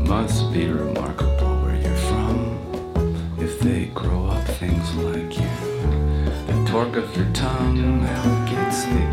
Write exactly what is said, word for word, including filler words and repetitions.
must be remarkable where you're from, if they grow up things like you. The torque of your tongue, how it gets the